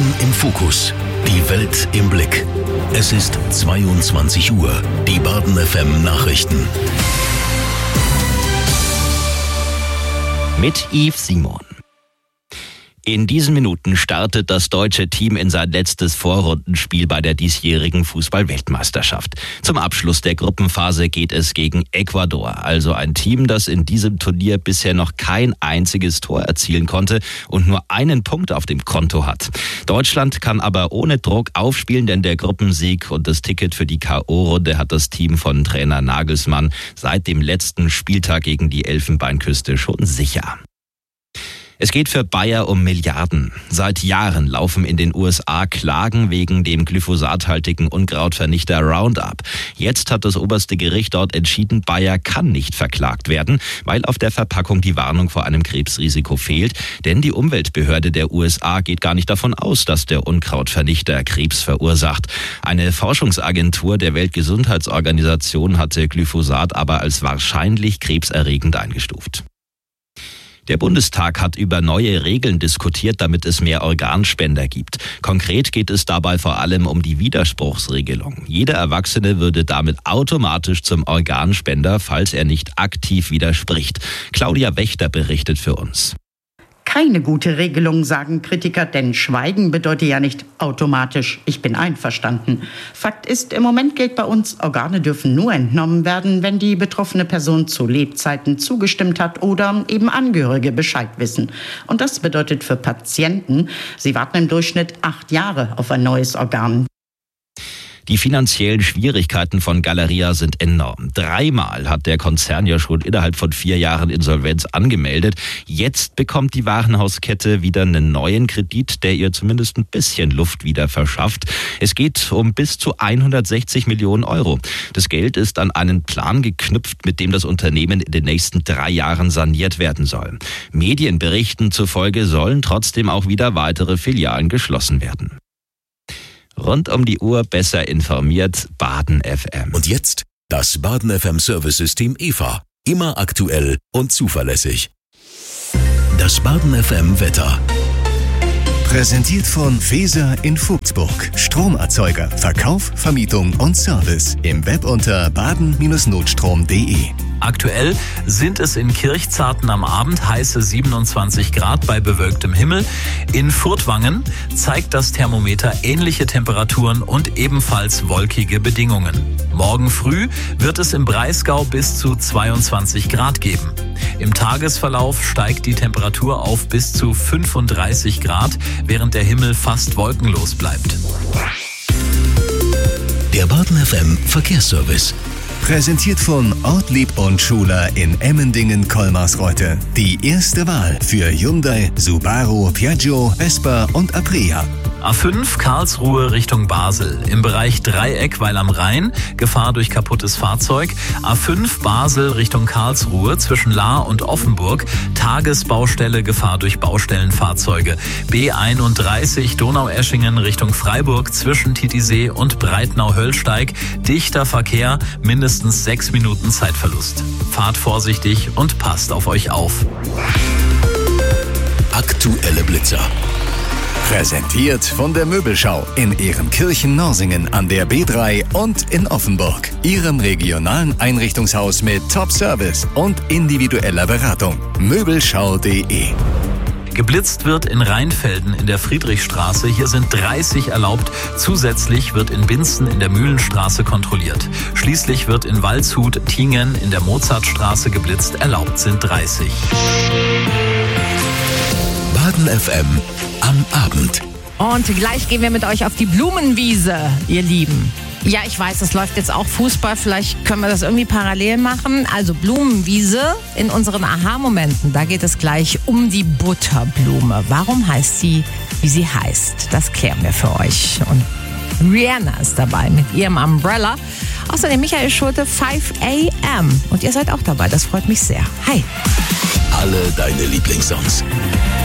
Baden im Fokus. Die Welt im Blick. Es ist 22 Uhr. Die Baden FM Nachrichten. Mit Yves Simon. In diesen Minuten startet das deutsche Team in sein letztes Vorrundenspiel bei der diesjährigen Fußball-Weltmeisterschaft. Zum Abschluss der Gruppenphase geht es gegen Ecuador, also ein Team, das in diesem Turnier bisher noch kein einziges Tor erzielen konnte und nur einen Punkt auf dem Konto hat. Deutschland kann aber ohne Druck aufspielen, denn der Gruppensieg und das Ticket für die K.O.-Runde hat das Team von Trainer Nagelsmann seit dem letzten Spieltag gegen die Elfenbeinküste schon sicher. Es geht für Bayer um Milliarden. Seit Jahren laufen in den USA Klagen wegen dem glyphosathaltigen Unkrautvernichter Roundup. Jetzt hat das oberste Gericht dort entschieden, Bayer kann nicht verklagt werden, weil auf der Verpackung die Warnung vor einem Krebsrisiko fehlt. Denn die Umweltbehörde der USA geht gar nicht davon aus, dass der Unkrautvernichter Krebs verursacht. Eine Forschungsagentur der Weltgesundheitsorganisation hatte Glyphosat aber als wahrscheinlich krebserregend eingestuft. Der Bundestag hat über neue Regeln diskutiert, damit es mehr Organspender gibt. Konkret geht es dabei vor allem um die Widerspruchsregelung. Jeder Erwachsene würde damit automatisch zum Organspender, falls er nicht aktiv widerspricht. Claudia Wächter berichtet für uns. Keine gute Regelung, sagen Kritiker, denn Schweigen bedeutet ja nicht automatisch, ich bin einverstanden. Fakt ist, im Moment gilt bei uns, Organe dürfen nur entnommen werden, wenn die betroffene Person zu Lebzeiten zugestimmt hat oder eben Angehörige Bescheid wissen. Und das bedeutet für Patienten, sie warten im Durchschnitt 8 Jahre auf ein neues Organ. Die finanziellen Schwierigkeiten von Galeria sind enorm. 3-mal hat der Konzern ja schon innerhalb von 4 Jahren Insolvenz angemeldet. Jetzt bekommt die Warenhauskette wieder einen neuen Kredit, der ihr zumindest ein bisschen Luft wieder verschafft. Es geht um bis zu 160 Millionen Euro. Das Geld ist an einen Plan geknüpft, mit dem das Unternehmen in den nächsten 3 Jahren saniert werden soll. Medienberichten zufolge sollen trotzdem auch wieder weitere Filialen geschlossen werden. Rund um die Uhr besser informiert, Baden FM. Und jetzt das Baden FM Service-System EVA. Immer aktuell und zuverlässig. Das Baden FM Wetter. Präsentiert von Feser in Vogtsburg. Stromerzeuger, Verkauf, Vermietung und Service. Im Web unter baden-notstrom.de. Aktuell sind es in Kirchzarten am Abend heiße 27 Grad bei bewölktem Himmel. In Furtwangen zeigt das Thermometer ähnliche Temperaturen und ebenfalls wolkige Bedingungen. Morgen früh wird es im Breisgau bis zu 22 Grad geben. Im Tagesverlauf steigt die Temperatur auf bis zu 35 Grad, während der Himmel fast wolkenlos bleibt. Der Baden FM Verkehrsservice. Präsentiert von Ortlieb und Schuler in Emmendingen-Kolmarsreuth. Die erste Wahl für Hyundai, Subaru, Piaggio, Vespa und Aprilia. A5 Karlsruhe Richtung Basel. Im Bereich Dreieck, weil am Rhein, Gefahr durch kaputtes Fahrzeug. A5 Basel Richtung Karlsruhe zwischen Lahr und Offenburg. Tagesbaustelle, Gefahr durch Baustellenfahrzeuge. B31 Donaueschingen Richtung Freiburg zwischen Titisee und Breitnau-Höllsteig. Dichter Verkehr, mindestens 6 Minuten Zeitverlust. Fahrt vorsichtig und passt auf euch auf. Aktuelle Blitzer. Präsentiert von der Möbelschau in Ehrenkirchen-Norsingen an der B3 und in Offenburg. Ihrem regionalen Einrichtungshaus mit Top-Service und individueller Beratung. Möbelschau.de. Geblitzt wird in Rheinfelden in der Friedrichstraße. Hier sind 30 erlaubt. Zusätzlich wird in Binzen in der Mühlenstraße kontrolliert. Schließlich wird in Waldshut, Tingen in der Mozartstraße geblitzt. Erlaubt sind 30. Baden FM am Abend. Und gleich gehen wir mit euch auf die Blumenwiese, ihr Lieben. Ja, ich weiß, es läuft jetzt auch Fußball. Vielleicht können wir das irgendwie parallel machen. Also Blumenwiese in unseren Aha-Momenten. Da geht es gleich um die Butterblume. Warum heißt sie, wie sie heißt? Das klären wir für euch. Und Rihanna ist dabei mit ihrem Umbrella. Außerdem Michael Schulte, 5 AM. Und ihr seid auch dabei. Das freut mich sehr. Hi. Alle deine Lieblingssongs.